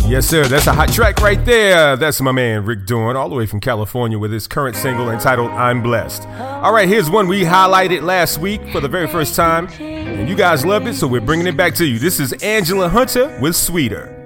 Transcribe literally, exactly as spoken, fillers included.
Yes, sir. That's a hot track right there. That's my man Rick Dorn, all the way from California, with his current single entitled I'm Blessed. All right, here's one we highlighted last week for the very first time, and you guys loved it, so we're bringing it back to you. This is Angela Hunter with Sweeter.